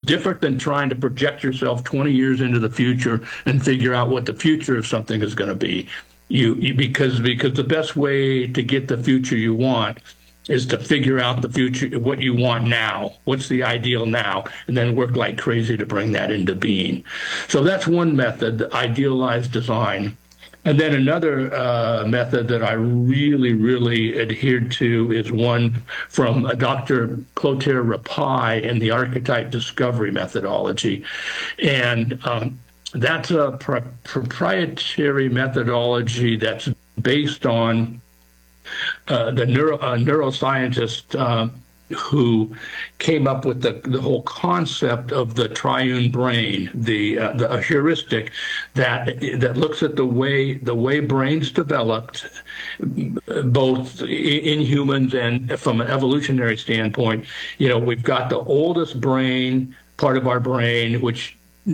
different than trying to project yourself 20 years into the future and figure out what the future of something is going to be. Because the best way to get the future you want is to figure out the future, what you want now, what's the ideal now, and then work like crazy to bring that into being. So that's one method, the idealized design. And then another method that I really, really adhered to is one from Dr. Clotaire Rapaille in the archetype discovery methodology. And that's a proprietary methodology that's based on the neuroscientist who came up with the whole concept of the triune brain, a heuristic that looks at the way brains developed, both in humans and from an evolutionary standpoint. We've got the oldest brain, part of our brain, which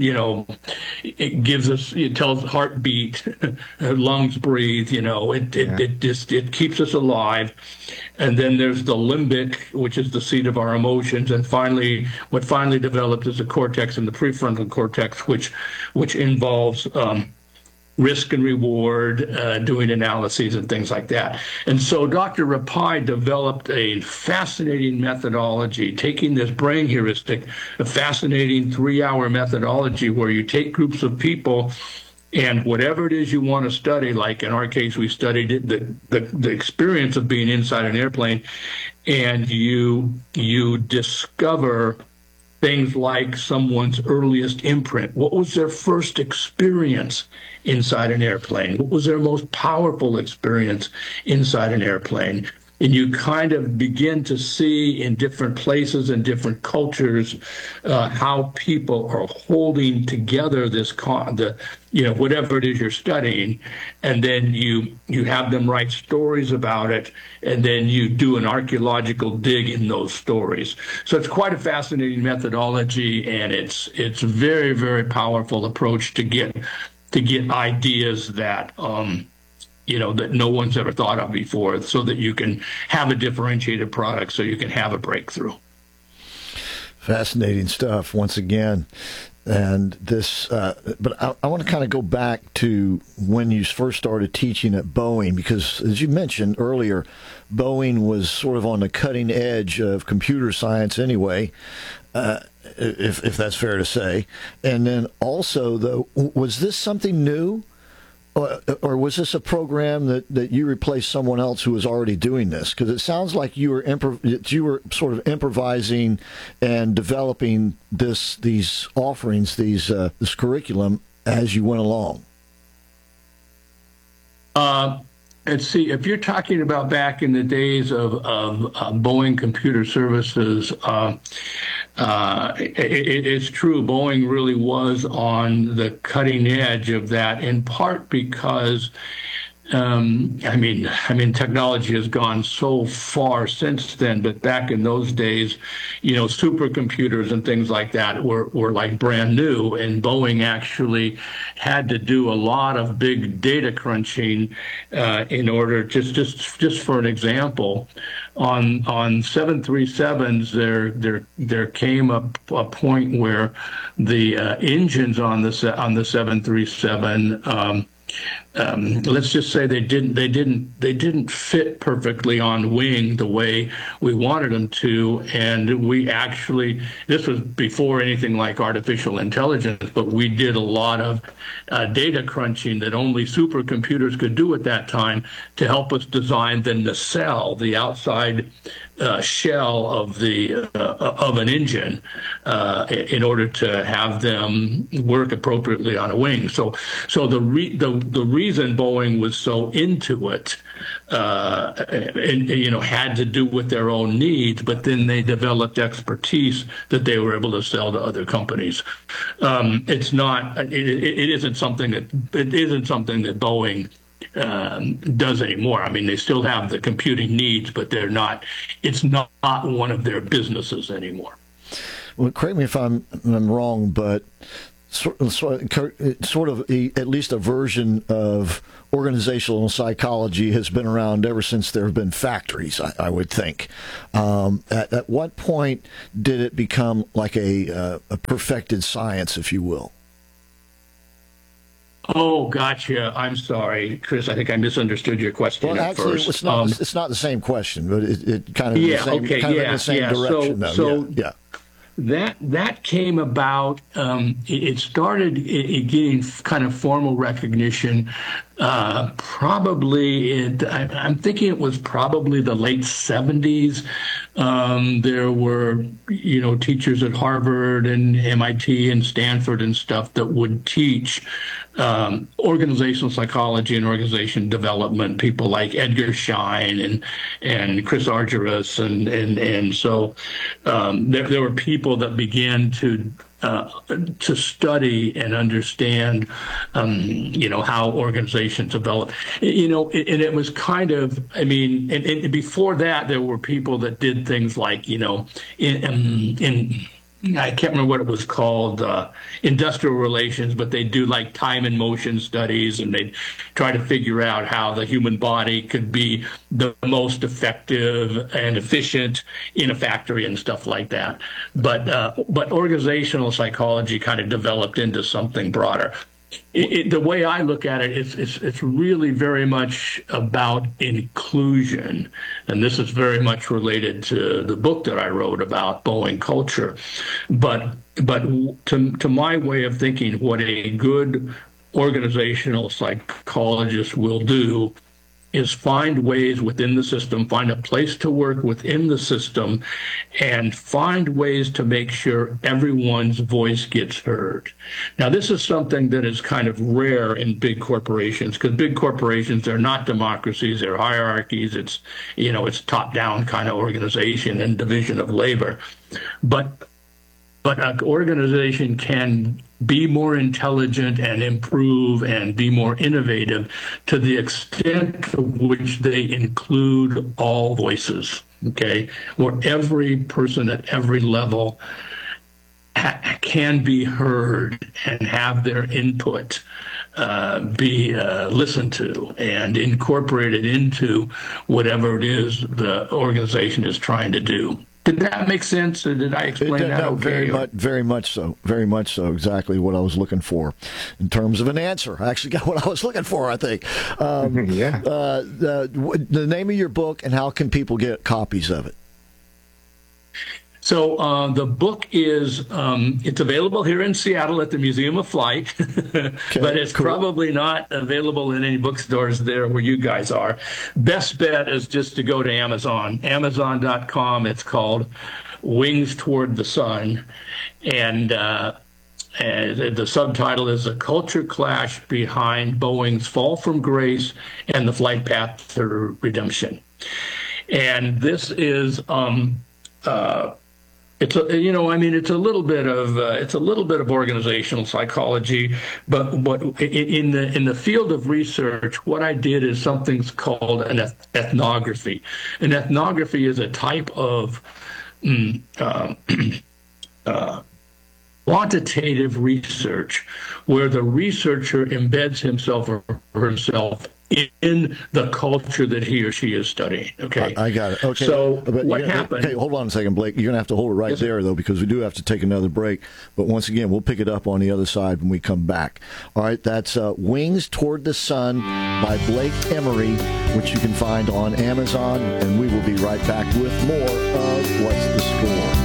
it tells heartbeat, lungs breathe, it keeps us alive. And then there's the limbic, which is the seat of our emotions. And finally, what finally developed is the cortex and the prefrontal cortex, which involves risk and reward, doing analyses and things like that. And so Dr. Rapaille developed a fascinating methodology, taking this brain heuristic, a fascinating 3-hour methodology where you take groups of people and whatever it is you want to study, like in our case, we studied the experience of being inside an airplane, and you discover things like someone's earliest imprint. What was their first experience inside an airplane? What was their most powerful experience inside an airplane? And you kind of begin to see in different places and different cultures how people are holding together this, whatever it is you're studying, and then you have them write stories about it, and then you do an archaeological dig in those stories. So it's quite a fascinating methodology, and it's very, very powerful approach to get ideas that that no one's ever thought of before, so that you can have a differentiated product, so you can have a breakthrough. Fascinating stuff once again. And this, but I want to kind of go back to when you first started teaching at Boeing, because as you mentioned earlier, Boeing was sort of on the cutting edge of computer science anyway, if that's fair to say. And then also, though, was this something new? Or was this a program that you replaced someone else who was already doing this? Because it sounds like you were sort of improvising and developing these offerings, this curriculum as you went along. Let's see, if you're talking about back in the days of Boeing Computer Services, it's true. Boeing really was on the cutting edge of that, in part because technology has gone so far since then, but back in those days, supercomputers and things like that were like brand new, and Boeing actually had to do a lot of big data crunching in order, just for an example, on 737s, there came a point where the engines on the 737 let's just say they didn't fit perfectly on wing the way we wanted them to, and we actually, this was before anything like artificial intelligence, but we did a lot of data crunching that only supercomputers could do at that time to help us design the nacelle, the outside shell of an engine, in order to have them work appropriately on a wing. So the reason Boeing was so into it, had to do with their own needs, but then they developed expertise that they were able to sell to other companies. It isn't something that Boeing does anymore. I mean, they still have the computing needs, but it's not one of their businesses anymore. Well, correct me if I'm wrong, but sort of at least a version of organizational psychology has been around ever since there have been factories, I would think. At what point did it become like a perfected science, if you will? Oh, gotcha. I'm sorry, Chris. I think I misunderstood your question Well, at actually, first. it's not the same question, but it kind of Yeah, the same, okay, kind of in yeah, the same yeah. direction, though. So Yeah. that came about. It started getting kind of formal recognition. I'm thinking it was probably the late 70s. There were, teachers at Harvard and MIT and Stanford and stuff that would teach organizational psychology and organization development. People like Edgar Schein and Chris Argyros, and so there were people that began to study and understand, how organizations develop. And it was kind of, and before that, there were people that did things like, in I can't remember what it was called, industrial relations, but they do like time and motion studies, and they try to figure out how the human body could be the most effective and efficient in a factory and stuff like that. But organizational psychology kind of developed into something broader. The way I look at it, it's really very much about inclusion, and this is very much related to the book that I wrote about Boeing culture. But to my way of thinking, what a good organizational psychologist will do is find ways within the system, find a place to work within the system, and find ways to make sure everyone's voice gets heard. Now, this is something that is kind of rare in big corporations, because big corporations, they're not democracies, they're hierarchies, it's top-down kind of organization and division of labor. But an organization can be more intelligent and improve and be more innovative to the extent to which they include all voices, okay? Where every person at every level can be heard and have their input be listened to and incorporated into whatever it is the organization is trying to do. Did that make sense? Or did I explain that okay? Very much so. Very much so. Exactly what I was looking for in terms of an answer. I actually got what I was looking for, I think. Yeah. The name of your book and how can people get copies of it? So the book is, it's available here in Seattle at the Museum of Flight, but it's probably not available in any bookstores there where you guys are. Best bet is just to go to Amazon, Amazon.com. It's called Wings Toward the Sun. And the subtitle is A Culture Clash Behind Boeing's Fall from Grace and the Flight Path to Redemption. And this is, it's a little bit of organizational psychology, but in the field of research, what I did is something's called an ethnography. An ethnography is a type of quantitative research where the researcher embeds himself or herself in the culture that he or she is studying. Okay, I got it. Okay, so what happened? Okay, hold on a second, Blake. You're gonna have to hold it right there, though, because we do have to take another break. But once again, we'll pick it up on the other side when we come back. All right, that's Wings Toward the Sun by Blake Emery, which you can find on Amazon, and we will be right back with more of What's the Score.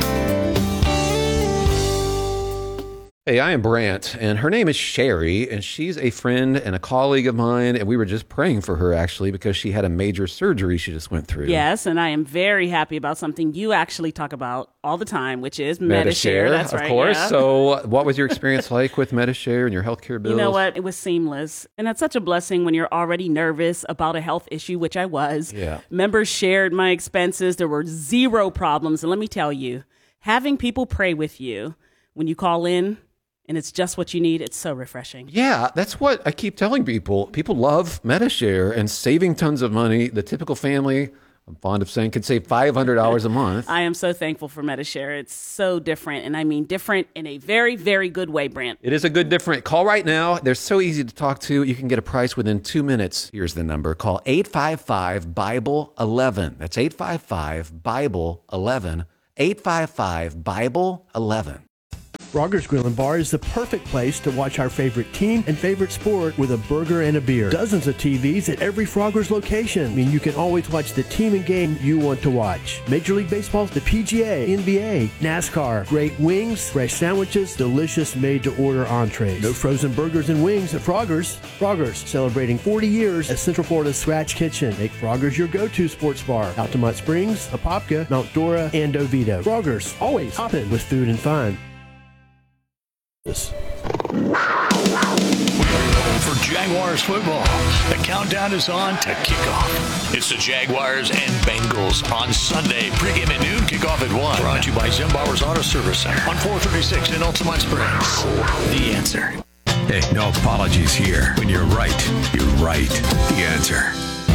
Hey, I am Brant, and her name is Sherry, and she's a friend and a colleague of mine, and we were just praying for her, actually, because she had a major surgery she just went through. Yes, and I am very happy about something you actually talk about all the time, which is Medi-Share. That's right, of course. Yeah. So what was your experience like with Medi-Share and your healthcare bills? You know what? It was seamless, and it's such a blessing when you're already nervous about a health issue, which I was. Yeah. Members shared my expenses. There were zero problems, and let me tell you, having people pray with you when you call in, and it's just what you need, it's so refreshing. Yeah, that's what I keep telling people. People love Medi-Share and saving tons of money. The typical family I'm fond of saying could save $500 a month. I am so thankful for Medi-Share. It's so different, and I mean different in a very, very good way, Brant. It is a good different. Call right now. They're so easy to talk to. You can get a price within 2 minutes. Here's the number. Call 855-BIBLE-11. That's 855-BIBLE-11. 855-BIBLE-11. Frogger's Grill and Bar is the perfect place to watch our favorite team and favorite sport with a burger and a beer. Dozens of TVs at every Frogger's location mean you can always watch the team and game you want to watch. Major League Baseball, the PGA, NBA, NASCAR, great wings, fresh sandwiches, delicious made-to-order entrees. No frozen burgers and wings at Frogger's. Frogger's, celebrating 40 years as Central Florida's Scratch Kitchen. Make Frogger's your go-to sports bar. Altamont Springs, Apopka, Mount Dora, and Oviedo. Frogger's, always hopping with food and fun. For Jaguars football, the countdown is on to kickoff. It's the Jaguars and Bengals on Sunday. Pre-game at noon, kickoff at 1. Brought to you by Zimbauer's Auto Service Center on 436 in Altamont Springs. The Answer. Hey, no apologies here. When you're right, you're right. The Answer.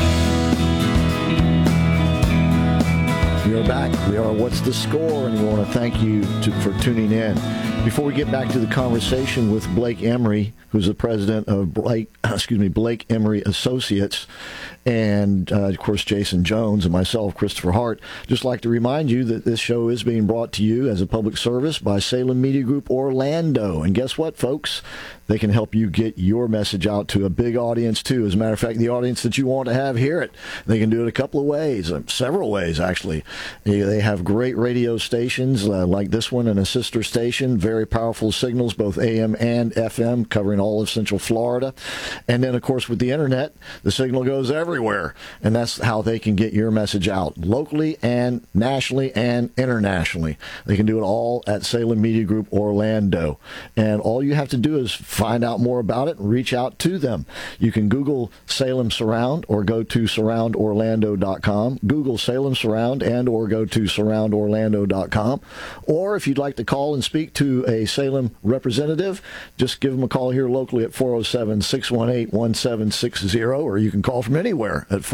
We are back. We are What's the Score? And we want to thank you for tuning in. Before we get back to the conversation with Blake Emery, who's the president of Blake Emery Associates, and of course Jason Jones and myself, Christopher Hart, just like to remind you that this show is being brought to you as a public service by Salem Media Group Orlando. And guess what, folks? They can help you get your message out to a big audience, too. As a matter of fact, the audience that you want to have hear it. They can do it a couple of ways, several ways, actually. They have great radio stations like this one and a sister station, very powerful signals, both AM and FM, covering all of Central Florida. And then, of course, with the Internet, the signal goes everywhere. And that's how they can get your message out, locally and nationally and internationally. They can do it all at Salem Media Group Orlando. And all you have to do is find out more about it and reach out to them. You can Google Salem Surround or go to surroundorlando.com. Google Salem Surround and or go to surroundorlando.com. Or if you'd like to call and speak to a Salem representative, just give them a call here locally at 407-618-1760, or you can call from anywhere at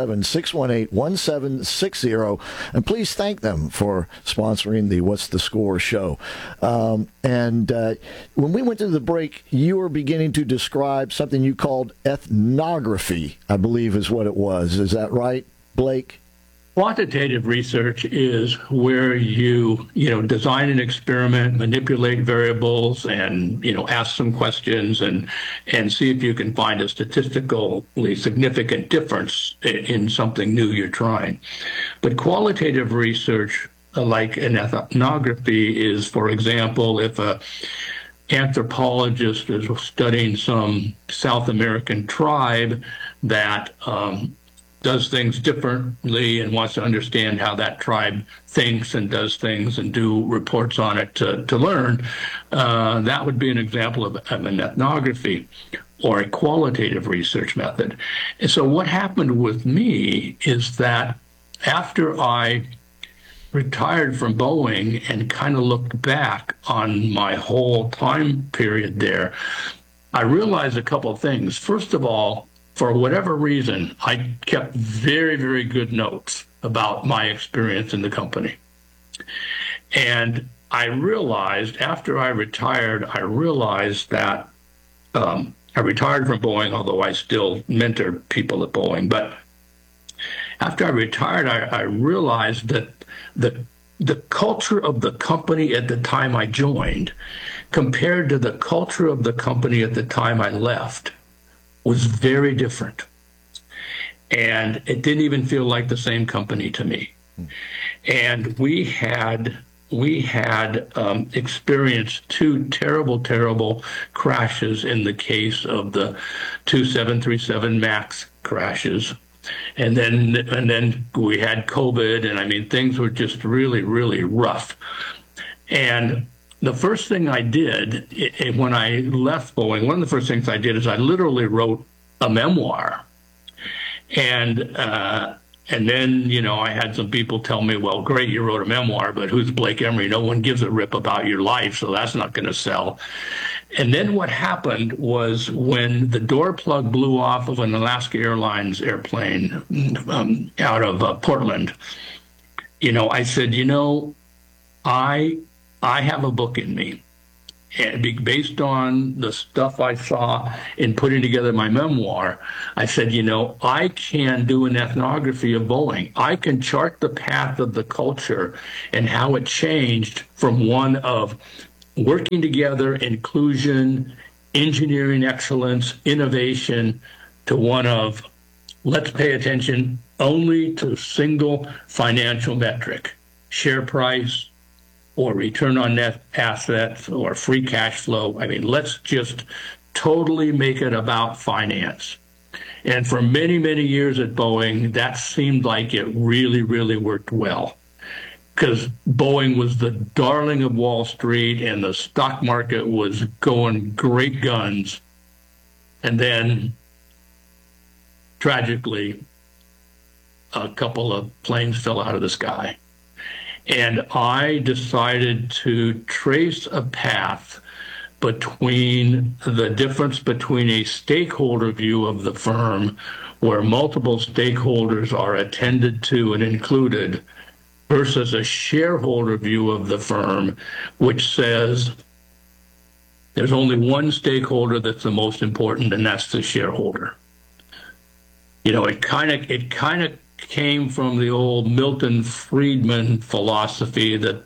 407-618-1760. And please thank them for sponsoring the What's the Score show. And when we went to the break, you were beginning to describe something you called ethnography, I believe is what it was. Is that right, Blake? Quantitative research is where you design an experiment, manipulate variables, and ask some questions and see if you can find a statistically significant difference in something new you're trying. But qualitative research, like an ethnography, is, for example, if a anthropologist is studying some South American tribe that does things differently and wants to understand how that tribe thinks and does things and do reports on it to learn, that would be an example of an ethnography or a qualitative research method. And so what happened with me is that after I retired from Boeing and kind of looked back on my whole time period there, I realized a couple of things. First of all, for whatever reason, I kept very, very good notes about my experience in the company. And I realized after I retired, that I retired from Boeing, although I still mentor people at Boeing. But after I retired, I realized that the culture of the company at the time I joined compared to the culture of the company at the time I left was very different. And it didn't even feel like the same company to me. And we had experienced two terrible crashes in the case of the two 737 MAX crashes. And then we had COVID, and I mean, things were just really, really rough. And the first thing I did when I left Boeing, one of the first things I did is I literally wrote a memoir. And then, I had some people tell me, well, great, you wrote a memoir, but who's Blake Emery? No one gives a rip about your life, so that's not going to sell. And then what happened was when the door plug blew off of an Alaska Airlines airplane out of Portland, I said, I have a book in me. And based on the stuff I saw in putting together my memoir, I said, I can do an ethnography of Boeing. I can chart the path of the culture and how it changed from one of working together, inclusion, engineering excellence, innovation, to one of let's pay attention only to single financial metric, share price, or return on net assets, or free cash flow. I mean, let's just totally make it about finance. And for many, many years at Boeing, that seemed like it really, really worked well, because Boeing was the darling of Wall Street and the stock market was going great guns. And then, tragically, a couple of planes fell out of the sky. And I decided to trace a path between the difference between a stakeholder view of the firm, where multiple stakeholders are attended to and included, versus a shareholder view of the firm, which says there's only one stakeholder that's the most important, and that's the shareholder. It kind of came from the old Milton Friedman philosophy that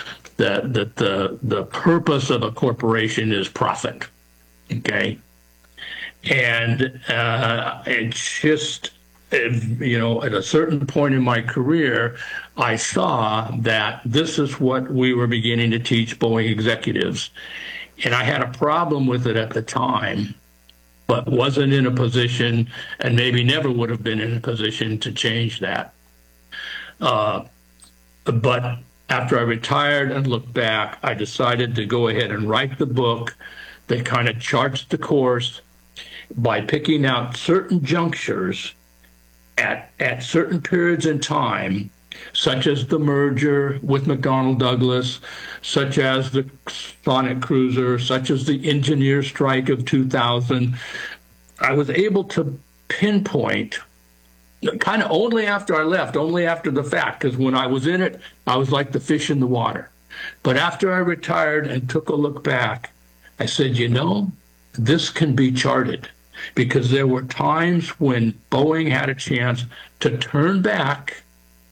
the purpose of a corporation is profit. Okay, and it's just at a certain point in my career, I saw that this is what we were beginning to teach Boeing executives, and I had a problem with it at the time, but wasn't in a position, and maybe never would have been in a position, to change that. But after I retired and looked back, I decided to go ahead and write the book that kind of charts the course by picking out certain junctures at certain periods in time, such as the merger with McDonnell Douglas, such as the Sonic Cruiser, such as the engineer strike of 2000. I was able to pinpoint, kind of only after I left, only after the fact, because when I was in it, I was like the fish in the water. But after I retired and took a look back, I said, this can be charted, because there were times when Boeing had a chance to turn back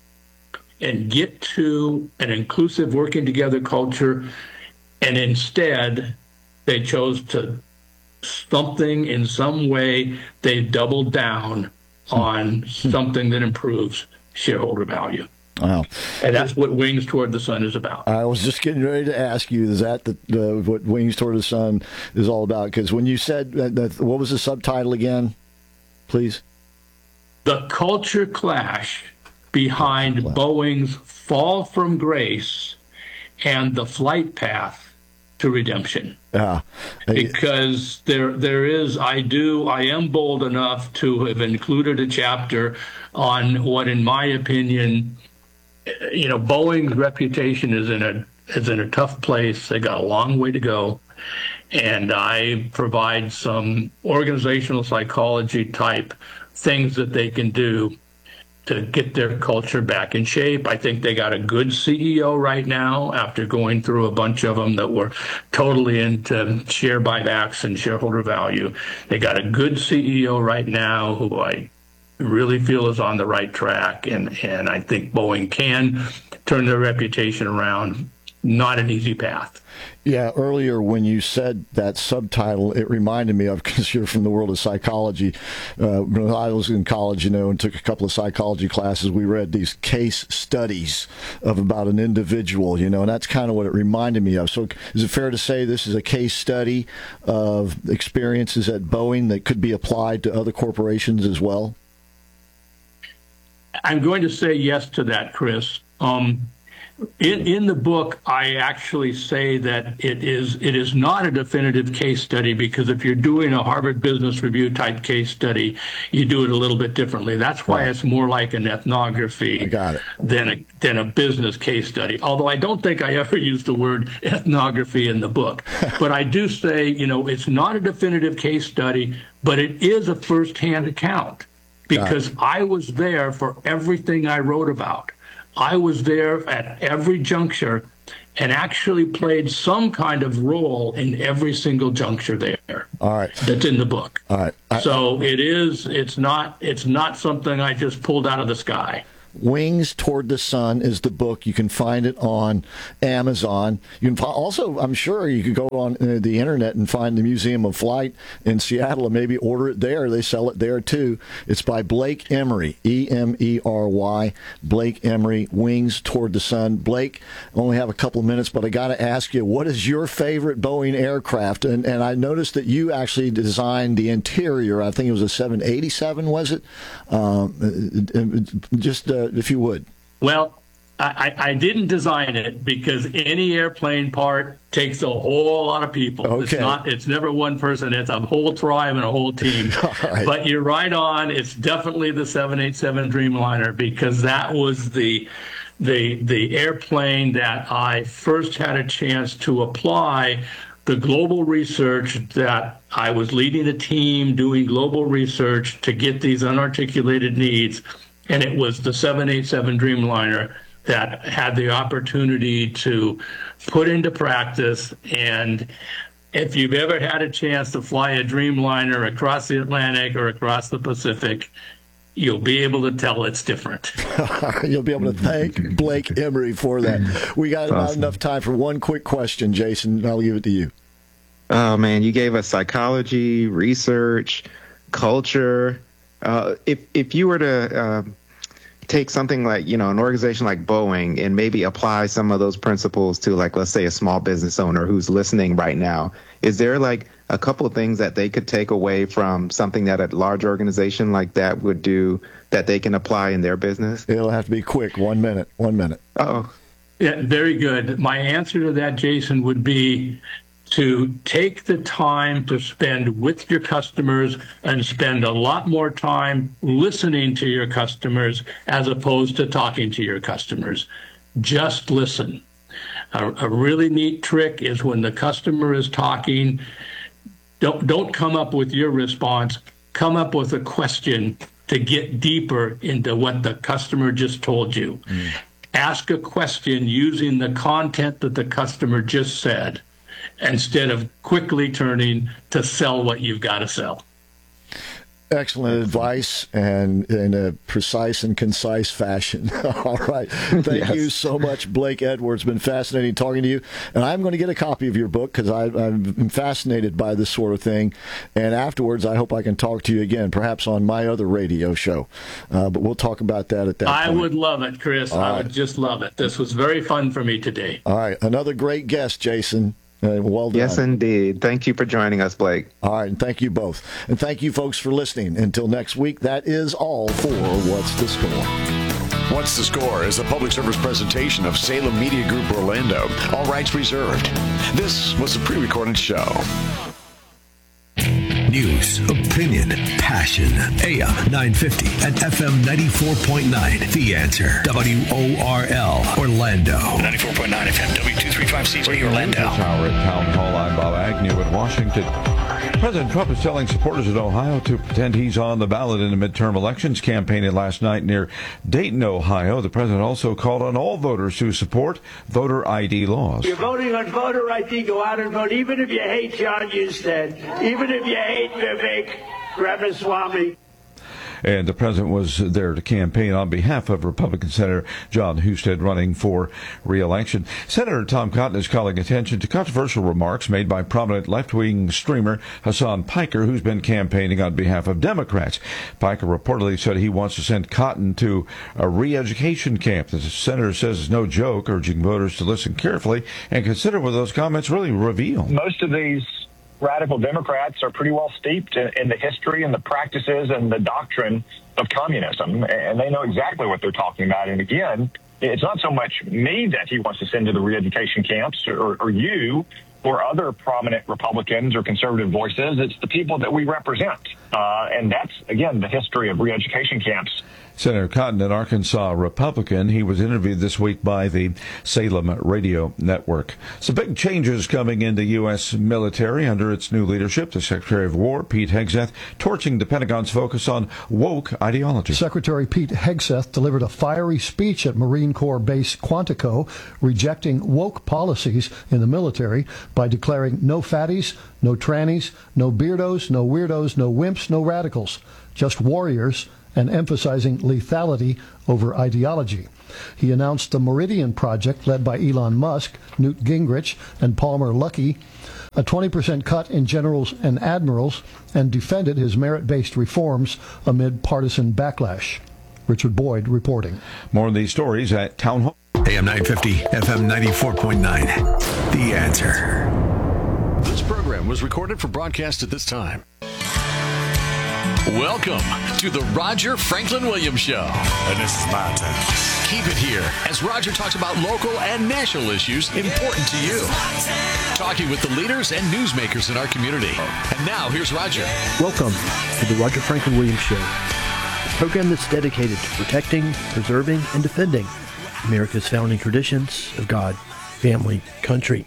and get to an inclusive working together culture, and instead they chose to something in some way. They doubled down on something that improves shareholder value. Wow. And that's what Wings Toward the Sun is about. I was just getting ready to ask you, is that what Wings Toward the Sun is all about? Because when you said, what was the subtitle again, please? The culture clash behind Boeing's fall from grace and the flight path to redemption. Yeah. Because there is, I am bold enough to have included a chapter on what, in my opinion, Boeing's reputation is in a tough place. They got a long way to go. And I provide some organizational psychology type things that they can do to get their culture back in shape. I think they got a good CEO right now after going through a bunch of them that were totally into share buybacks and shareholder value. They got a good CEO right now who I really feel is on the right track, and I think Boeing can turn their reputation around. Not an easy path. Yeah, earlier when you said that subtitle, it reminded me of, because you're from the world of psychology. When I was in college, and took a couple of psychology classes, we read these case studies of about an individual, and that's kind of what it reminded me of. So is it fair to say this is a case study of experiences at Boeing that could be applied to other corporations as well? I'm going to say yes to that, Chris. In the book, I actually say that it is not a definitive case study, because if you're doing a Harvard Business Review type case study, you do it a little bit differently. That's why it's more like an ethnography than a business case study. Although I don't think I ever used the word ethnography in the book. But I do say, it's not a definitive case study, but it is a firsthand account, because I was there for everything I wrote about. I was there at every juncture and actually played some kind of role in every single juncture there. All right. That's in the book. All right. So it's not something I just pulled out of the sky. Wings Toward the Sun is the book. You can find it on Amazon. You can also, I'm sure, you could go on the internet and find the Museum of Flight in Seattle and maybe order it there. They sell it there too. It's by Blake Emery, E-M-E-R-Y, Blake Emery, Wings Toward the Sun. Blake, I only have a couple of minutes, but I got to ask you, what is your favorite Boeing aircraft? And I noticed that you actually designed the interior. I think it was a 787, was it? If you would. Well, I didn't design it, because any airplane part takes a whole lot of people. Okay. It's never one person. It's a whole tribe and a whole team. Right. But you're right on. It's definitely the 787 Dreamliner, because that was the airplane that I first had a chance to apply the global research that I was leading a team doing global research to get these unarticulated needs. And it was the 787 Dreamliner that had the opportunity to put into practice. And if you've ever had a chance to fly a Dreamliner across the Atlantic or across the Pacific, you'll be able to tell it's different. You'll be able to thank Blake Emery for that. We got about enough time for one quick question, Jason. I'll give it to you. Oh, man, you gave us psychology, research, culture. If you were to take something like, an organization like Boeing and maybe apply some of those principles to, like, let's say a small business owner who's listening right now, is there like a couple of things that they could take away from something that a large organization like that would do that they can apply in their business? It'll have to be quick. 1 minute. 1 minute. Oh, yeah, very good. My answer to that, Jason, would be to take the time to spend with your customers and spend a lot more time listening to your customers as opposed to talking to your customers. Just listen. A really neat trick is when the customer is talking, don't come up with your response. Come up with a question to get deeper into what the customer just told you. Ask a question using the content that the customer just said, instead of quickly turning to sell what you've got to sell. Excellent advice, and in a precise and concise fashion. All right. Thank you so much, Blake Edwards. It's been fascinating talking to you. And I'm going to get a copy of your book, because I'm fascinated by this sort of thing. And afterwards, I hope I can talk to you again, perhaps on my other radio show. But we'll talk about that at that point. I would love it, Chris. I would just love it. This was very fun for me today. All right. Another great guest, Jason. Well done. yes, indeed. Thank you for joining us, Blake. All right, and thank you both. And thank you, folks, for listening. Until next week, that is all for What's the Score? What's the Score is a public service presentation of Salem Media Group Orlando. All rights reserved. This was a pre-recorded show. News, opinion, passion. AM 950 and FM 94.9. The Answer. WORL Orlando. 94.9 FM, W235CJ Orlando. Hour at Town Hall. I'm Bob Agnew in Washington. President Trump is telling supporters in Ohio to pretend he's on the ballot in the midterm elections campaigning last night near Dayton, Ohio. The president also called on all voters to support voter ID laws. You're voting on voter ID, go out and vote, even if you hate John Husted, even if you hate Vivek Ramaswamy. And the president was there to campaign on behalf of Republican Senator John Husted running for re-election. Senator Tom Cotton is calling attention to controversial remarks made by prominent left-wing streamer Hassan Piker, who's been campaigning on behalf of Democrats. Piker reportedly said he wants to send Cotton to a re-education camp. The senator says it's no joke, urging voters to listen carefully and consider what those comments really reveal. Most of these radical Democrats are pretty well steeped in the history and the practices and the doctrine of communism, and they know exactly what they're talking about. And again, it's not so much me that he wants to send to the re-education camps or you or other prominent Republicans or conservative voices. It's the people that we represent. And that's, again, the history of re-education camps. Senator Cotton, an Arkansas Republican, he was interviewed this week by the Salem Radio Network. Some big changes coming in the U.S. military under its new leadership. The Secretary of War, Pete Hegseth, torching the Pentagon's focus on woke ideology. Secretary Pete Hegseth delivered a fiery speech at Marine Corps Base Quantico, rejecting woke policies in the military by declaring no fatties, no trannies, no beardos, no weirdos, no wimps, no radicals, just warriors, and emphasizing lethality over ideology. He announced the Meridian Project, led by Elon Musk, Newt Gingrich, and Palmer Luckey, a 20% cut in generals and admirals, and defended his merit-based reforms amid partisan backlash. Richard Boyd reporting. More of these stories at Town Hall. AM 950, FM 94.9. The Answer. This program was recorded for broadcast at this time. Welcome to the Roger Franklin Williams Show. And this is my turn. Keep it here as Roger talks about local and national issues important to you. Talking with the leaders and newsmakers in our community. And now, here's Roger. Welcome to the Roger Franklin Williams Show, a program that's dedicated to protecting, preserving, and defending America's founding traditions of God, family, country.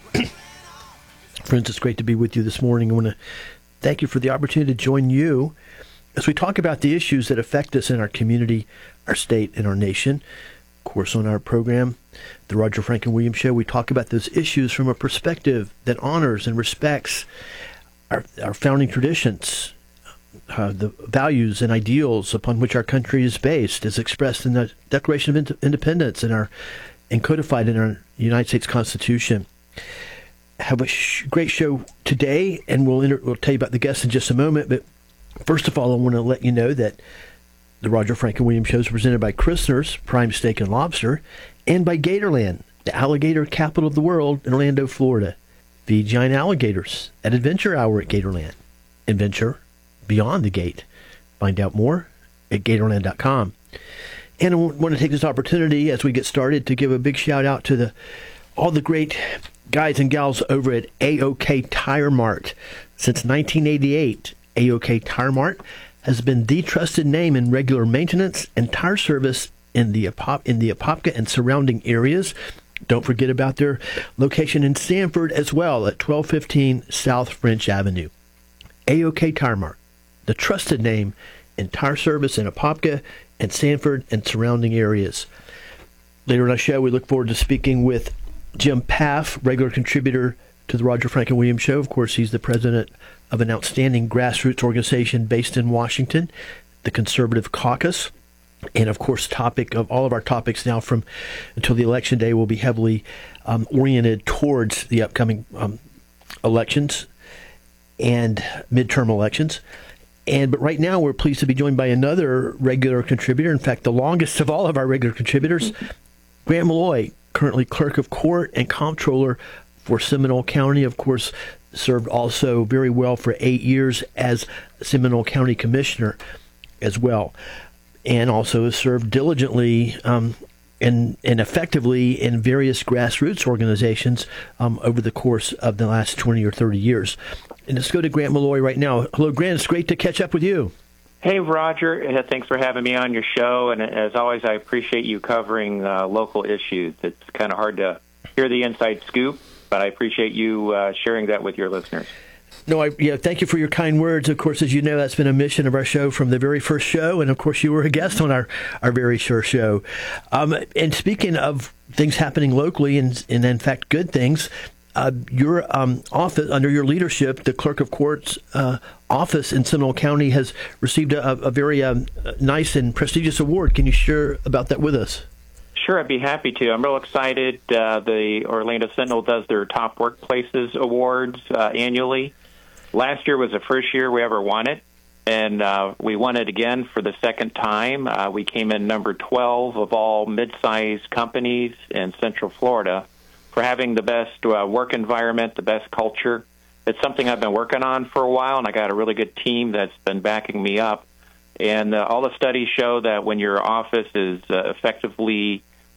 Friends, it's great to be with you this morning. I want to thank you for the opportunity to join you as we talk about the issues that affect us in our community, our state, and our nation. Of course, on our program, the Roger Franklin Williams Show, we talk about those issues from a perspective that honors and respects our founding traditions, the values and ideals upon which our country is based, as expressed in the Declaration of Independence and codified in our United States Constitution. Have a great show today, and we'll tell you about the guests in just a moment, but first of all, I want to let you know that the Roger Franklin Williams Show is presented by Christner's Prime Steak and Lobster and by Gatorland, the alligator capital of the world in Orlando, Florida. Feed giant alligators at Adventure Hour at Gatorland. Adventure beyond the gate. Find out more at Gatorland.com. And I want to take this opportunity as we get started to give a big shout out to all the great guys and gals over at A-OK Tire Mart. Since 1988, A-OK Tire Mart has been the trusted name in regular maintenance and tire service in the Apopka and surrounding areas. Don't forget about their location in Sanford as well at 1215 South French Avenue. A-OK Tire Mart, the trusted name in tire service in Apopka and Sanford and surrounding areas. Later in our show, we look forward to speaking with Jim Paff, regular contributor to the Roger Franklin Williams Show. Of course, he's the president of an outstanding grassroots organization based in Washington, the Conservative Caucus. And, of course, topic of all of our topics now from until the election day will be heavily oriented towards the upcoming elections and midterm elections. But right now, we're pleased to be joined by another regular contributor. In fact, the longest of all of our regular contributors, Grant Malloy, currently clerk of court and comptroller for Seminole County. Of course, served also very well for 8 years as Seminole County Commissioner as well, and also has served diligently and effectively in various grassroots organizations over the course of the last 20 or 30 years. And let's go to Grant Malloy right now. Hello, Grant. It's great to catch up with you. Hey, Roger. Thanks for having me on your show. And as always, I appreciate you covering local issues. It's kind of hard to hear the inside scoop, but I appreciate you sharing that with your listeners. No, thank you for your kind words. Of course, as you know, that's been a mission of our show from the very first show. And, of course, you were a guest on our very first show. And speaking of things happening locally and in fact, good things, your office, under your leadership, the Clerk of Court's office in Seminole County has received a very nice and prestigious award. Can you share about that with us? Sure, I'd be happy to. I'm real excited. The Orlando Sentinel does their Top Workplaces Awards annually. Last year was the first year we ever won it, and we won it again for the second time. We came in number 12 of all mid-sized companies in Central Florida for having the best work environment, the best culture. It's something I've been working on for a while, and I got a really good team that's been backing me up. And all the studies show that when your office is effectively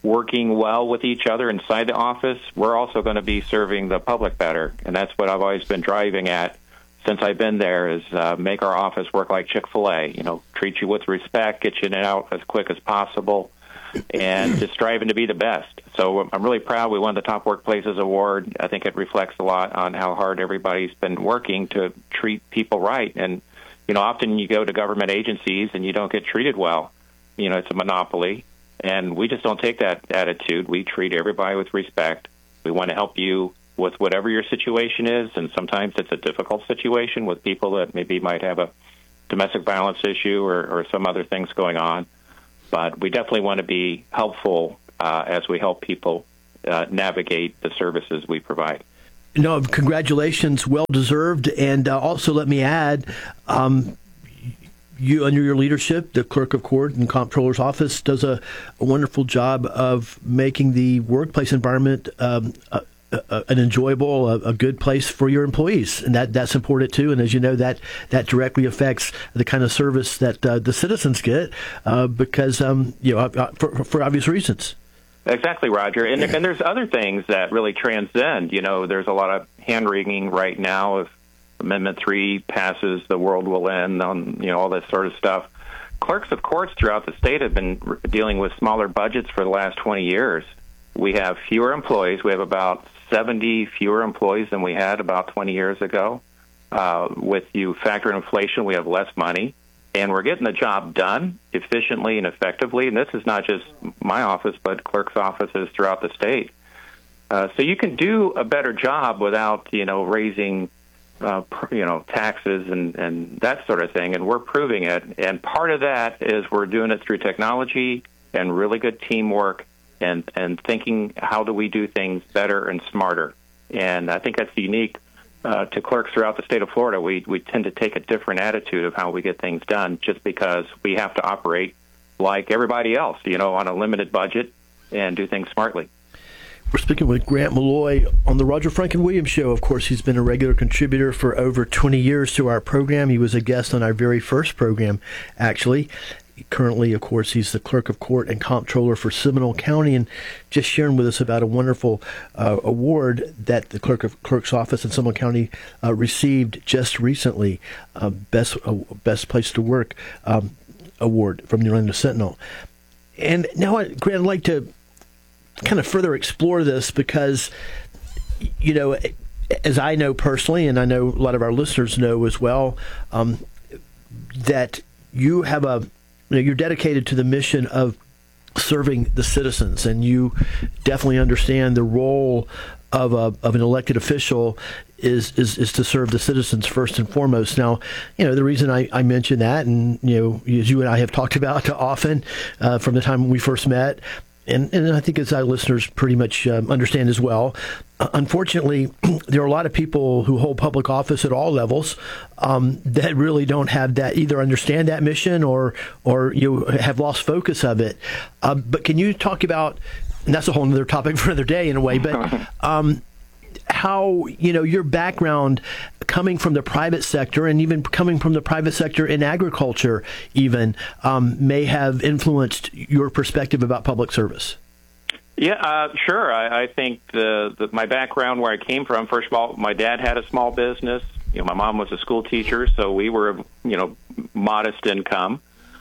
working well with each other inside the office, we're also going to be serving the public better. And that's what I've always been driving at since I've been there, is make our office work like Chick-fil-A. Treat you with respect, get you in and out as quick as possible, and just striving to be the best. So I'm really proud we won the Top Workplaces Award. I think it reflects a lot on how hard everybody's been working to treat people right. And, often you go to government agencies and you don't get treated well. It's a monopoly. And we just don't take that attitude. We treat everybody with respect. We want to help you with whatever your situation is, and sometimes it's a difficult situation with people that maybe might have a domestic violence issue or some other things going on. But we definitely want to be helpful as we help people navigate the services we provide. Congratulations, well-deserved. And also let me add, you, under your leadership, the Clerk of Court and Comptroller's Office does a wonderful job of making the workplace environment an enjoyable, a good place for your employees, and that's important too. And as you know, that directly affects the kind of service that the citizens get because for obvious reasons. Exactly, Roger. And there's other things that really transcend. There's a lot of hand-wringing right now. If Amendment 3 passes, the world will end on all this sort of stuff. Clerks of courts throughout the state have been dealing with smaller budgets for the last 20 years. We have fewer employees. We have about 70 fewer employees than we had about 20 years ago. With you factor in inflation, we have less money. And we're getting the job done efficiently and effectively. And this is not just my office, but clerks' offices throughout the state. So you can do a better job without, raising, taxes and that sort of thing. And we're proving it. And part of that is we're doing it through technology and really good teamwork and thinking, how do we do things better and smarter? And I think that's unique to clerks throughout the state of Florida. We tend to take a different attitude of how we get things done just because we have to operate like everybody else, on a limited budget and do things smartly. We're speaking with Grant Malloy on the Roger Franklin Williams Show. Of course, he's been a regular contributor for over 20 years to our program. He was a guest on our very first program, actually. Currently, of course, he's the Clerk of Court and Comptroller for Seminole County, and just sharing with us about a wonderful award that the Clerk's Office in Seminole County received just recently, Best Place to Work award from the Orlando Sentinel. And now, Grant, I'd like to kind of further explore this because, as I know personally, and I know a lot of our listeners know as well, that you have you're dedicated to the mission of serving the citizens, and you definitely understand the role of an elected official is to serve the citizens first and foremost. Now, the reason I mention that, and as you and I have talked about often from the time we first met, and I think as our listeners pretty much understand as well, unfortunately, there are a lot of people who hold public office at all levels that really don't have that, either understand that mission or you have lost focus of it. But can you talk about, and that's a whole other topic for another day in a way, but how, your background coming from the private sector and even coming from the private sector in agriculture even may have influenced your perspective about public service? Yeah, sure. I think my background, where I came from, first of all, my dad had a small business. My mom was a school teacher, so we were, modest income.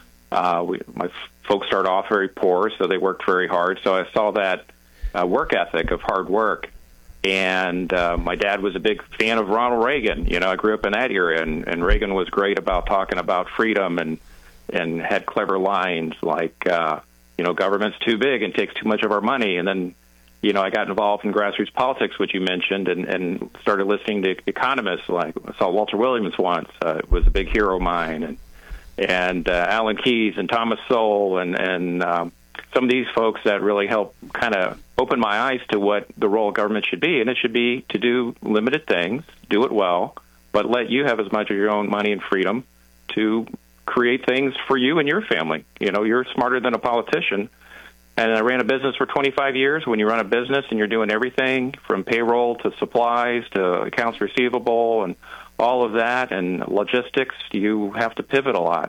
My folks started off very poor, so they worked very hard. So I saw that work ethic of hard work. And my dad was a big fan of Ronald Reagan. I grew up in that era, and Reagan was great about talking about freedom and had clever lines like, government's too big and takes too much of our money. And then, I got involved in grassroots politics, which you mentioned, and started listening to economists. Like I saw Walter Williams once, was a big hero of mine, and Alan Keyes and Thomas Sowell and some of these folks that really helped kind of open my eyes to what the role of government should be. And it should be to do limited things, do it well, but let you have as much of your own money and freedom to create things for you and your family. You're smarter than a politician. And I ran a business for 25 years. When you run a business and you're doing everything from payroll to supplies to accounts receivable and all of that and logistics, you have to pivot a lot.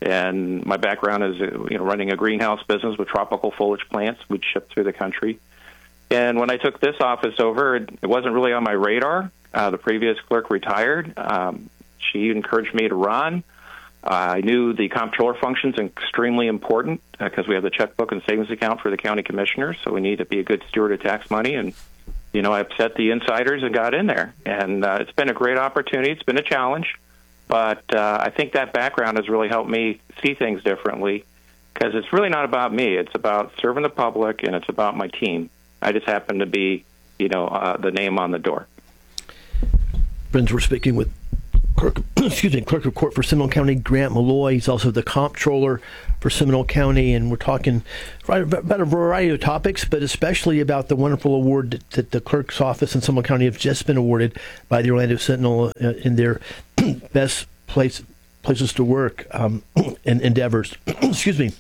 And my background is running a greenhouse business with tropical foliage plants we'd ship through the country. And when I took this office over, it wasn't really on my radar. The previous clerk retired. She encouraged me to run. I knew the comptroller function is extremely important because we have the checkbook and savings account for the county commissioners, so we need to be a good steward of tax money. And, I upset the insiders and got in there. And it's been a great opportunity. It's been a challenge. But I think that background has really helped me see things differently because it's really not about me. It's about serving the public, and it's about my team. I just happen to be, the name on the door. Friends, we're speaking with Clerk of Court for Seminole County, Grant Malloy. He's also the Comptroller for Seminole County, and we're talking about a variety of topics, but especially about the wonderful award that the Clerk's Office in Seminole County have just been awarded by the Orlando Sentinel in their best places to work endeavors. Excuse me.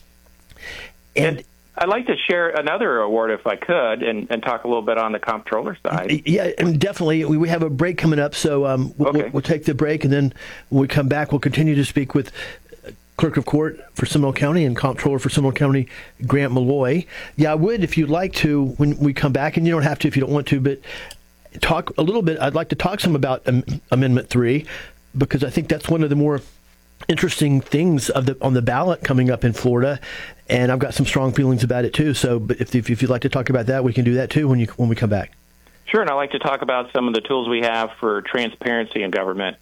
And I'd like to share another award if I could and talk a little bit on the comptroller side. Yeah, and definitely. We have a break coming up, so we'll take the break, and then when we come back, we'll continue to speak with Clerk of Court for Seminole County and Comptroller for Seminole County, Grant Malloy. Yeah, I would, if you'd like to, when we come back, and you don't have to if you don't want to, but talk a little bit. I'd like to talk some about Amendment 3, because I think that's one of the more interesting things on the ballot coming up in Florida, and I've got some strong feelings about it too. So, but if you'd like to talk about that, we can do that too when we come back. Sure, and I'd like to talk about some of the tools we have for transparency in government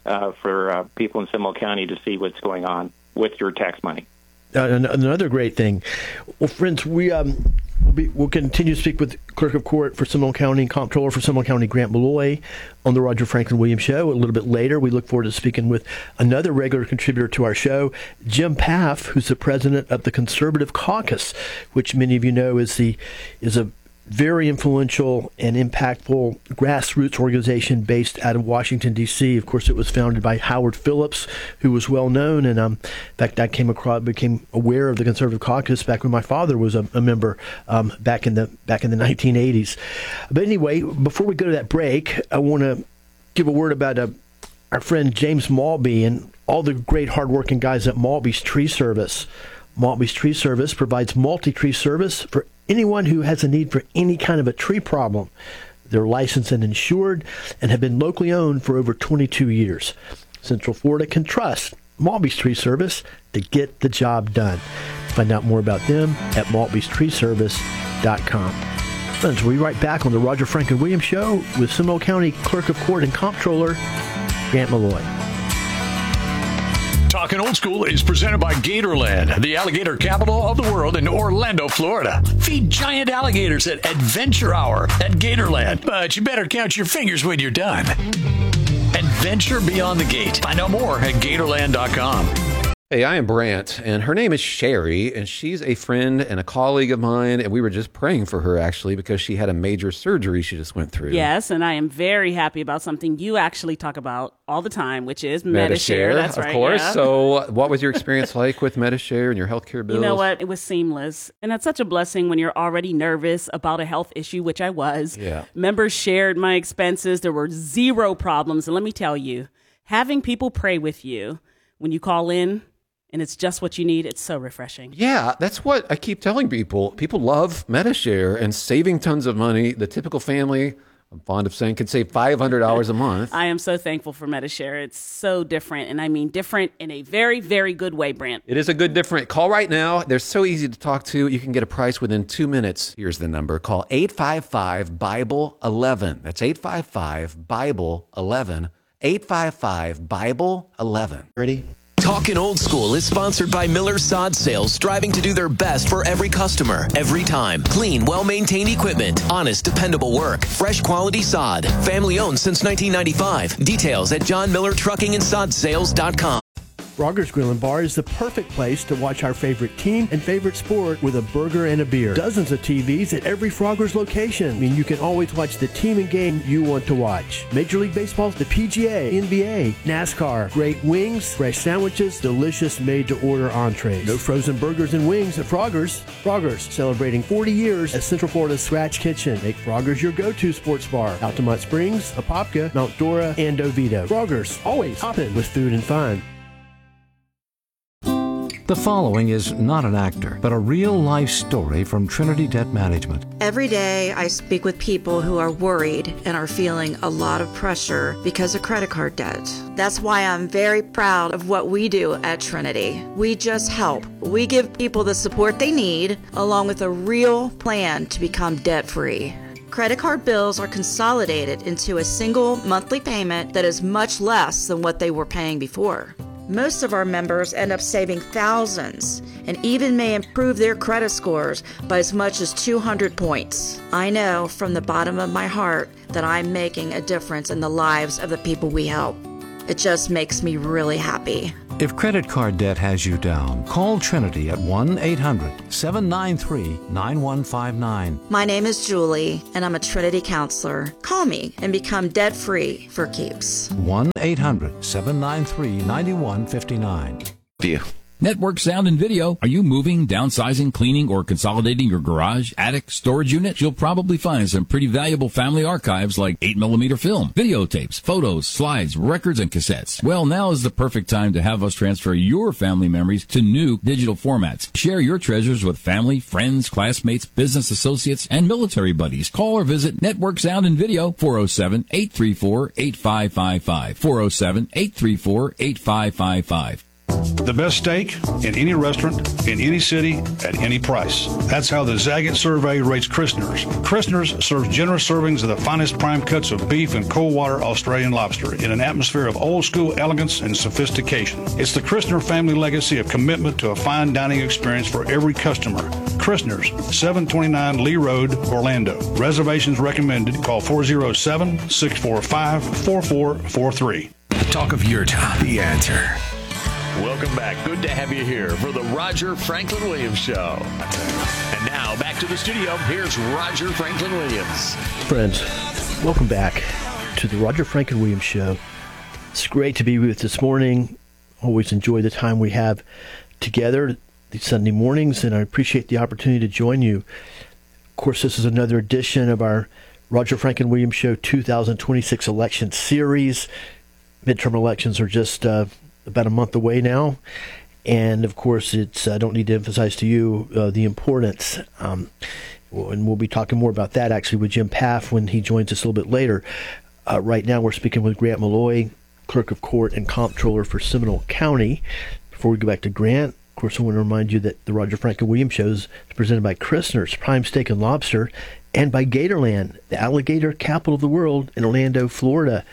for people in Seminole County to see what's going on with your tax money. Another great thing. Well, friends, we'll continue to speak with Clerk of Court for Seminole County, Comptroller for Seminole County, Grant Malloy, on the Roger Franklin Williams Show. A little bit later, we look forward to speaking with another regular contributor to our show, Jim Paff, who's the president of the Conservative Caucus, which many of you know is a very influential and impactful grassroots organization based out of Washington, D.C. Of course, it was founded by Howard Phillips, who was well known. And in fact, I became aware of the Conservative Caucus back when my father was a member back in the 1980s. But anyway, before we go to that break, I want to give a word about our friend James Maltby and all the great hardworking guys at Maltby's Tree Service. Maltby's Tree Service provides multi-tree service for anyone who has a need for any kind of a tree problem. They're licensed and insured and have been locally owned for over 22 years. Central Florida can trust Maltby's Tree Service to get the job done. Find out more about them at maltbystreeservice.com. Friends, we'll be right back on the Roger Franklin Williams Show with Seminole County Clerk of Court and Comptroller Grant Malloy. Talking Old School is presented by Gatorland, the alligator capital of the world in Orlando, Florida. Feed giant alligators at Adventure Hour at Gatorland, but you better count your fingers when you're done. Adventure beyond the gate. Find out more at Gatorland.com. Hey, I am Brant, and her name is Sherry, and she's a friend and a colleague of mine, and we were just praying for her, actually, because she had a major surgery she just went through. Yes, and I am very happy about something you actually talk about all the time, which is Medi-Share. That's right, of course. Yeah. So what was your experience like with Medi-Share and your healthcare bills? You know what? It was seamless, and it's such a blessing when you're already nervous about a health issue, which I was. Yeah. Members shared my expenses. There were zero problems, and let me tell you, having people pray with you when you call in, and it's just what you need, it's so refreshing. Yeah, that's what I keep telling people. People love Medi-Share and saving tons of money. The typical family, I'm fond of saying, can save $500 a month. I am so thankful for Medi-Share. It's so different, and I mean different in a very, very good way, Brant. It is a good different. Call right now. They're so easy to talk to. You can get a price within 2 minutes. Here's the number. Call 855-BIBLE-11. That's 855-BIBLE-11. 855-BIBLE-11. Ready? Talkin' Old School is sponsored by Miller Sod Sales, striving to do their best for every customer, every time. Clean, well-maintained equipment, honest, dependable work, fresh quality sod. Family owned since 1995. Details at johnmillertruckingandsod.com. Frogger's Grill and Bar is the perfect place to watch our favorite team and favorite sport with a burger and a beer. Dozens of TVs at every Frogger's location. I mean, you can always watch the team and game you want to watch. Major League Baseball, the PGA, NBA, NASCAR, great wings, fresh sandwiches, delicious made-to-order entrees. No frozen burgers and wings at Frogger's. Frogger's, celebrating 40 years as Central Florida's Scratch Kitchen. Make Frogger's your go-to sports bar. Altamont Springs, Apopka, Mount Dora, and Oviedo. Frogger's, always hopping with food and fun. The following is not an actor, but a real-life story from Trinity Debt Management. Every day I speak with people who are worried and are feeling a lot of pressure because of credit card debt. That's why I'm very proud of what we do at Trinity. We just help. We give people the support they need, along with a real plan to become debt-free. Credit card bills are consolidated into a single monthly payment that is much less than what they were paying before. Most of our members end up saving thousands and even may improve their credit scores by as much as 200 points. I know from the bottom of my heart that I'm making a difference in the lives of the people we help. It just makes me really happy. If credit card debt has you down, call Trinity at 1-800-793-9159. My name is Julie, and I'm a Trinity counselor. Call me and become debt-free for keeps. 1-800-793-9159. Network Sound and Video. Are you moving, downsizing, cleaning, or consolidating your garage, attic, storage unit? You'll probably find some pretty valuable family archives like 8mm film, videotapes, photos, slides, records, and cassettes. Well, now is the perfect time to have us transfer your family memories to new digital formats. Share your treasures with family, friends, classmates, business associates, and military buddies. Call or visit Network Sound and Video, 407-834-8555, 407-834-8555. The best steak in any restaurant, in any city, at any price. That's how the Zagat survey rates Christner's. Christner's serves generous servings of the finest prime cuts of beef and cold water Australian lobster in an atmosphere of old school elegance and sophistication. It's the Christner family legacy of commitment to a fine dining experience for every customer. Christner's, 729 Lee Road, Orlando. Reservations recommended. Call 407-645-4443. Talk of your town. The Answer. Welcome back. Good to have you here for the Roger Franklin Williams Show. And now back to the studio. Here's Roger Franklin Williams. Friends, welcome back to the Roger Franklin Williams Show. It's great to be with you this morning. Always enjoy the time we have together these Sunday mornings, and I appreciate the opportunity to join you. Of course, this is another edition of our Roger Franklin Williams Show 2026 election series. Midterm elections are just about a month away now, and of course it's I don't need to emphasize to you the importance, and we'll be talking more about that actually with Jim Paff when he joins us a little bit later. Right now we're speaking with Grant Malloy, Clerk of Court and Comptroller for Seminole County. Before we go back to Grant, of course I want to remind you that the Roger Franklin Williams Show is presented by Christner's Prime Steak and Lobster and by Gatorland, the alligator capital of the world in Orlando, Florida.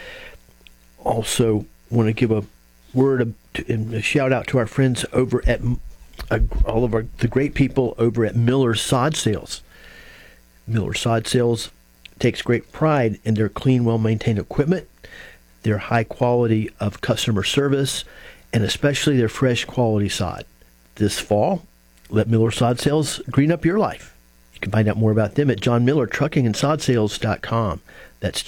Also want to give a word and a shout out to our friends over at all of the great people over at Miller Sod Sales. Miller Sod Sales takes great pride in their clean, well-maintained equipment, their high quality of customer service, and especially their fresh quality sod. This fall, let Miller Sod Sales green up your life. You can find out more about them at johnmillertruckingandsodsales.com. That's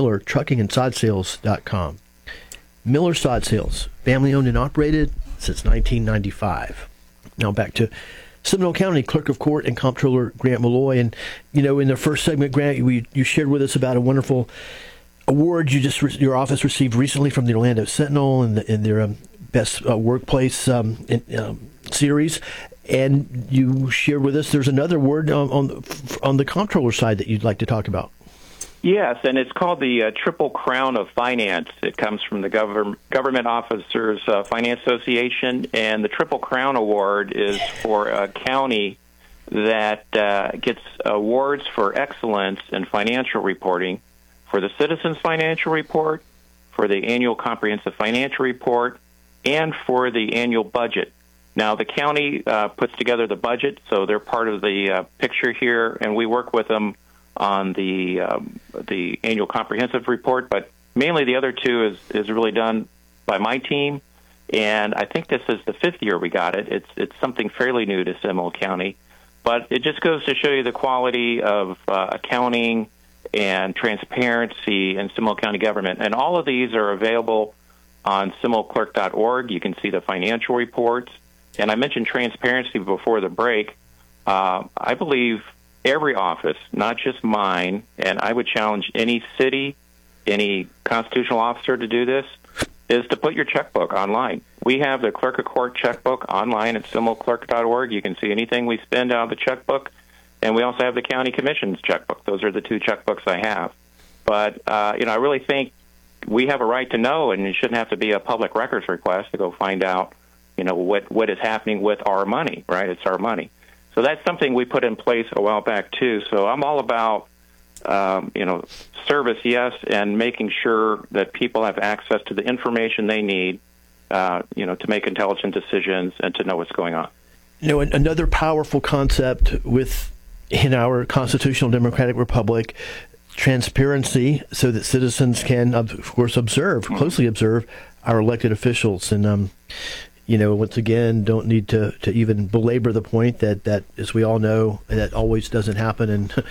johnmillertruckingandsodsales.com. Miller Sod Sales, family owned and operated since 1995. Now back to Seminole County Clerk of Court and Comptroller Grant Malloy. And, you know, in the first segment, Grant, you shared with us about a wonderful award your office received recently from the Orlando Sentinel in their Best Workplace series. And you shared with us there's another award on the Comptroller side that you'd like to talk about. Yes, and it's called the Triple Crown of Finance. It comes from the Government Officers Finance Association, and the Triple Crown Award is for a county that gets awards for excellence in financial reporting for the Citizens Financial Report, for the Annual Comprehensive Financial Report, and for the annual budget. Now, the county puts together the budget, so they're part of the picture here, and we work with them on the annual comprehensive report, but mainly the other two is really done by my team, and I think this is the fifth year we got it. It's something fairly new to Seminole County, but it just goes to show you the quality of accounting and transparency in Seminole County government, and all of these are available on SeminoleClerk.org. You can see the financial reports, and I mentioned transparency before the break. I believe every office, not just mine, and I would challenge any city, any constitutional officer to do this, is to put your checkbook online. We have the Clerk of Court checkbook online at seminoleclerk.org. You can see anything we spend out of the checkbook. And we also have the County Commission's checkbook. Those are the two checkbooks I have. But, I really think we have a right to know, and it shouldn't have to be a public records request to go find out, what is happening with our money, right? It's our money. So that's something we put in place a while back, too. So I'm all about, service, yes, and making sure that people have access to the information they need, to make intelligent decisions and to know what's going on. Another powerful concept in our constitutional democratic republic, transparency, so that citizens can, of course, closely observe our elected officials. And, once again, don't need to even belabor the point that, as we all know, that always doesn't happen,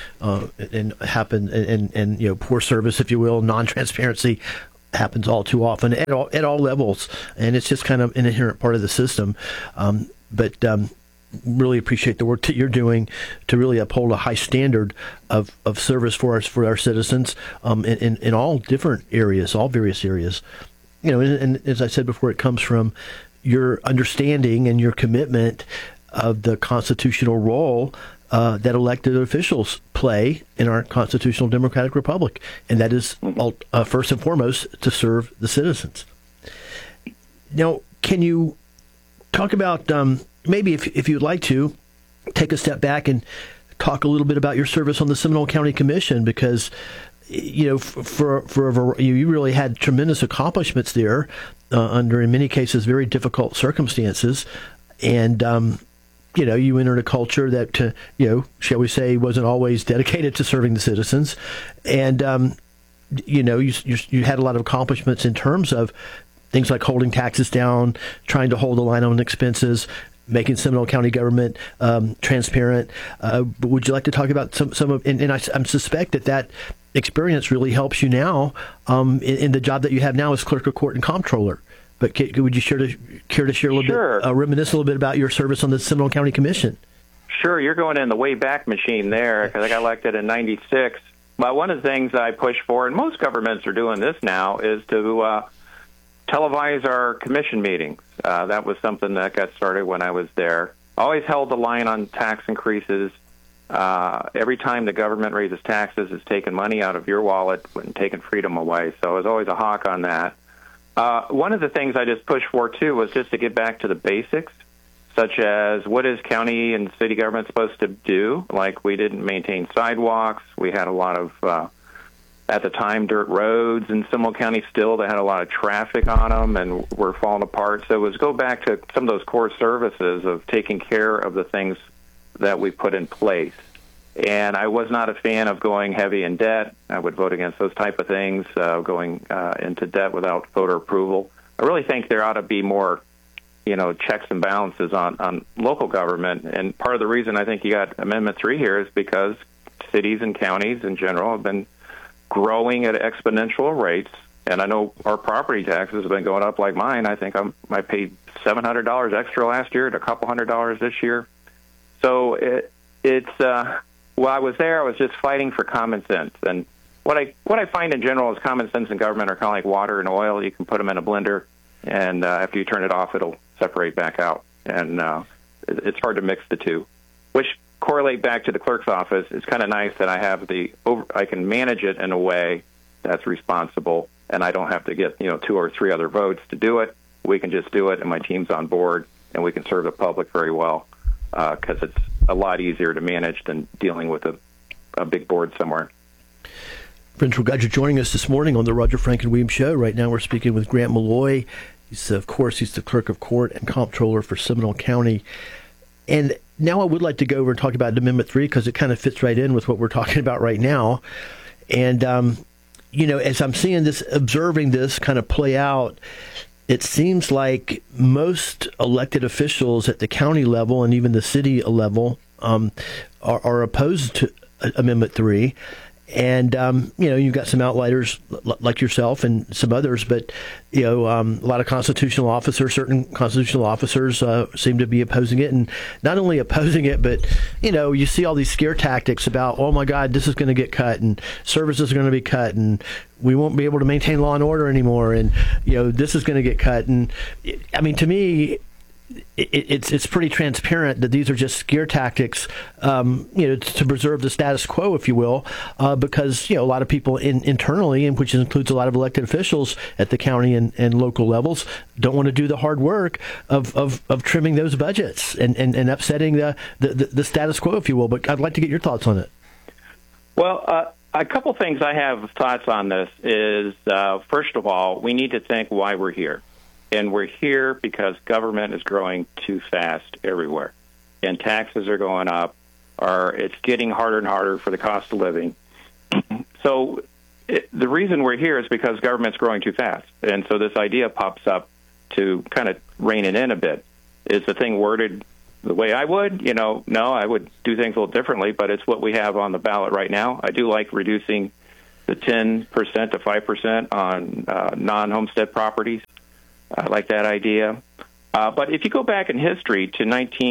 and poor service, if you will, non-transparency happens all too often at all levels, and it's just kind of an inherent part of the system. But really appreciate the work that you're doing to really uphold a high standard of service for our citizens in all different areas, all various areas. And as I said before, it comes from your understanding and your commitment of the constitutional role that elected officials play in our constitutional democratic republic, and that is first and foremost to serve the citizens. Now, can you talk about maybe if you'd like to take a step back and talk a little bit about your service on the Seminole County Commission, because you really had tremendous accomplishments there under, in many cases, very difficult circumstances, and you entered a culture that shall we say, wasn't always dedicated to serving the citizens, and you had a lot of accomplishments in terms of things like holding taxes down, trying to hold the line on expenses, making Seminole County government transparent. But would you like to talk about some of? And I suspect that experience really helps you now in the job that you have now as clerk of court and comptroller. But would you care to share a little bit, reminisce a little bit about your service on the Seminole County Commission? Sure, you're going in the way back machine there, because I got elected in '96. But one of the things I push for, and most governments are doing this now, is to televise our commission meetings. That was something that got started when I was there. Always held the line on tax increases. Every time the government raises taxes, it's taking money out of your wallet and taking freedom away. So I was always a hawk on that. One of the things I just pushed for, too, was just to get back to the basics, such as what is county and city government supposed to do? Like, we didn't maintain sidewalks. We had a lot of, at the time, dirt roads in Seminole County still. They had a lot of traffic on them and were falling apart. So it was go back to some of those core services of taking care of the things that we put in place. And I was not a fan of going heavy in debt. I would vote against those type of things, going into debt without voter approval. I really think there ought to be more, checks and balances on local government. And part of the reason I think you got Amendment 3 here is because cities and counties in general have been growing at exponential rates. And I know our property taxes have been going up like mine. I think I paid $700 extra last year to a couple $100 this year. So while I was there, I was just fighting for common sense. And what I find in general is common sense and government are kind of like water and oil. You can put them in a blender, and after you turn it off, it'll separate back out. And it's hard to mix the two, which correlate back to the clerk's office. It's kind of nice that I have I can manage it in a way that's responsible, and I don't have to get 2 or 3 other votes to do it. We can just do it, and my team's on board, and we can serve the public very well. Because it's a lot easier to manage than dealing with a big board somewhere. Friends, we're glad you're joining us this morning on the Roger Franklin Williams Show. Right now we're speaking with Grant Malloy. He's the clerk of court and comptroller for Seminole County. And now I would like to go over and talk about Amendment 3, because it kind of fits right in with what we're talking about right now. And, as I'm observing this kind of play out, it seems like most elected officials at the county level and even the city level are opposed to Amendment 3. And, you've got some outliers like yourself and some others, but, a lot of certain constitutional officers seem to be opposing it. And not only opposing it, but, you see all these scare tactics about, oh, my God, this is going to get cut and services are going to be cut and we won't be able to maintain law and order anymore. And, this is going to get cut. And, to me, it's pretty transparent that these are just scare tactics, to preserve the status quo, if you will, because a lot of people internally, and which includes a lot of elected officials at the county and local levels, don't want to do the hard work of trimming those budgets and upsetting the status quo, if you will. But I'd like to get your thoughts on it. Well, a couple things I have thoughts on this is, first of all, we need to think why we're here. And we're here because government is growing too fast everywhere. And taxes are going up. It's getting harder and harder for the cost of living. So the reason we're here is because government's growing too fast. And so this idea pops up to kind of rein it in a bit. Is the thing worded the way I would? No, I would do things a little differently, but it's what we have on the ballot right now. I do like reducing the 10% to 5% on non-homestead properties. I like that idea. But if you go back in history to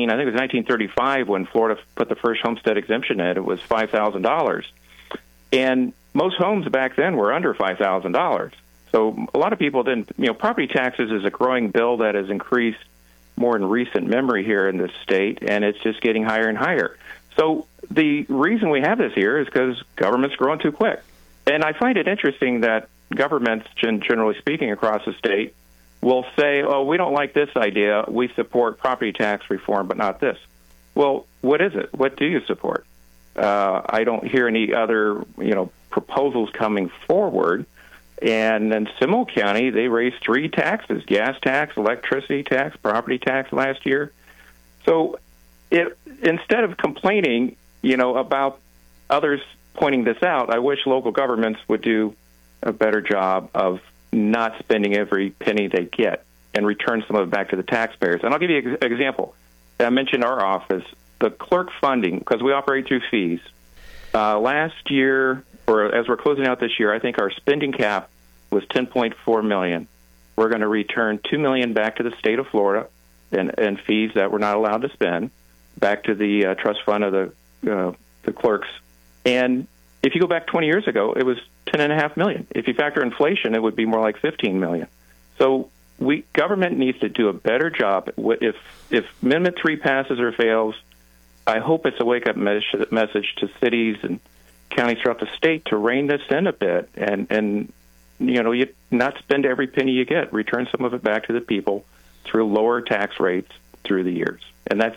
1935 when Florida put the first homestead exemption in, it was $5,000. And most homes back then were under $5,000. So a lot of people didn't, property taxes is a growing bill that has increased more in recent memory here in this state, and it's just getting higher and higher. So the reason we have this here is because government's growing too quick. And I find it interesting that governments, generally speaking, across the state, will say, oh, we don't like this idea. We support property tax reform, but not this. Well, what is it? What do you support? I don't hear any other, proposals coming forward. And in Seminole County, they raised 3 taxes: gas tax, electricity tax, property tax last year. So instead of complaining, about others pointing this out, I wish local governments would do a better job of not spending every penny they get and return some of it back to the taxpayers. And I'll give you an example. I mentioned our office, the clerk funding, because we operate through fees. Last year, or as we're closing out this year, I think our spending cap was $10.4 million. We're going to return $2 million back to the state of Florida and fees that we're not allowed to spend back to the trust fund of the clerks. And if you go back 20 years ago, it was $10.5 million. If you factor inflation, it would be more like $15 million. So government needs to do a better job. If Amendment 3 passes or fails, I hope it's a wake-up message to cities and counties throughout the state to rein this in a bit and you not spend every penny you get. Return some of it back to the people through lower tax rates through the years. And that's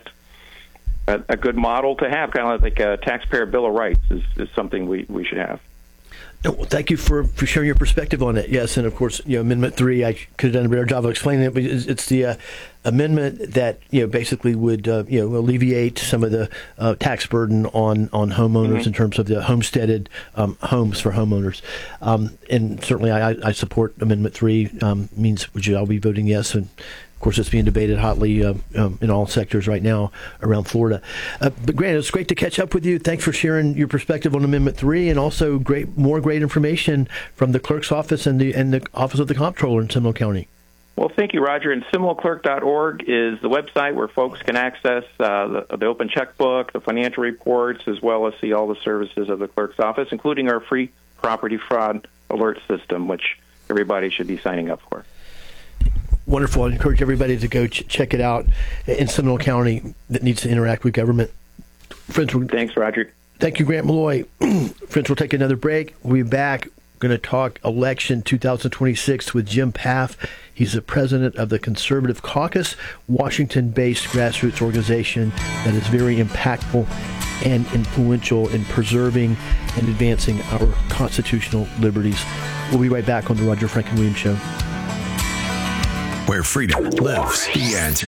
a good model to have, kind of like a taxpayer bill of rights is something we should have. Well, thank you for sharing your perspective on it. Yes, and of course, Amendment 3, I could have done a better job of explaining it, but it's the amendment that basically would alleviate some of the tax burden on homeowners in terms of the homesteaded homes for homeowners. And certainly, I support Amendment 3. Which I'll be voting yes, and of course, it's being debated hotly in all sectors right now around Florida. But Grant, it's great to catch up with you. Thanks for sharing your perspective on Amendment 3, and also more great information from the clerk's office and the office of the comptroller in Seminole County. Well, thank you, Roger. And SeminoleClerk.org is the website where folks can access the open checkbook, the financial reports, as well as see all the services of the clerk's office, including our free property fraud alert system, which everybody should be signing up for. Wonderful. I encourage everybody to go check it out in Seminole County that needs to interact with government. Friends, thanks, Roger. Thank you, Grant Malloy. Friends, we'll take another break. We'll be back. We're going to talk election 2026 with Jim Paff. He's the president of the Conservative Caucus, Washington-based grassroots organization that is very impactful and influential in preserving and advancing our constitutional liberties. We'll be right back on the Roger Franklin Williams Show. Where freedom lives. The answer.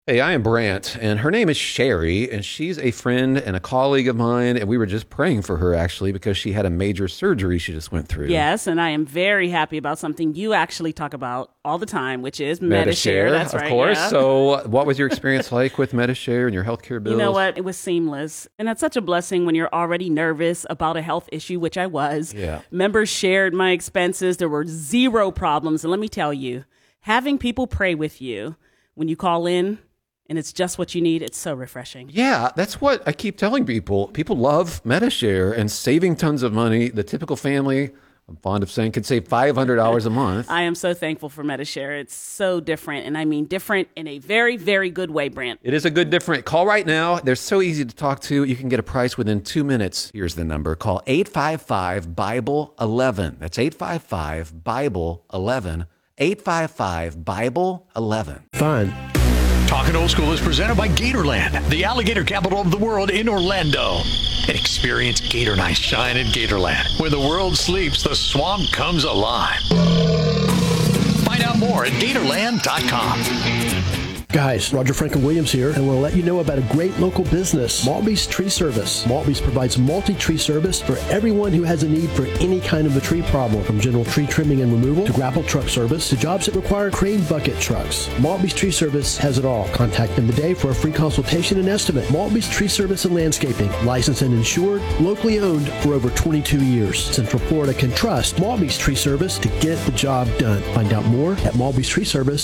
Hey, I am Brant, and her name is Sherry, and she's a friend and a colleague of mine, and we were just praying for her, actually, because she had a major surgery she just went through. Yes, and I am very happy about something you actually talk about all the time, which is Medi-Share. That's right, of course. yeah. So what was your experience like with Medi-Share and your healthcare bills? You know what? It was seamless. And that's such a blessing when you're already nervous about a health issue, which I was. Yeah. Members shared my expenses. There were zero problems. And let me tell you, having people pray with you when you call in, and it's just what you need, it's so refreshing. Yeah, that's what I keep telling people. People love Medi-Share and saving tons of money. The typical family, I'm fond of saying, could save $500 a month. I am so thankful for Medi-Share. It's so different, and I mean different in a very, very good way, Brant. It is a good different. Call right now. They're so easy to talk to. You can get a price within 2 minutes. Here's the number. Call 855-BIBLE-11. That's 855-BIBLE-11. 855-BIBLE-11. Fine. Talking Old School is presented by Gatorland, the alligator capital of the world in Orlando. And experience Gator Night shine in Gatorland. When the world sleeps, the swamp comes alive. Find out more at Gatorland.com. Guys, Roger Franklin Williams here, and we'll let you know about a great local business, Maltby's Tree Service. Maltby's provides multi-tree service for everyone who has a need for any kind of a tree problem, from general tree trimming and removal to grapple truck service to jobs that require crane bucket trucks. Maltby's Tree Service has it all. Contact them today for a free consultation and estimate. Maltby's Tree Service and Landscaping, licensed and insured, locally owned for over 22 years. Central Florida can trust Maltby's Tree Service to get the job done. Find out more at malbystreeservice.com.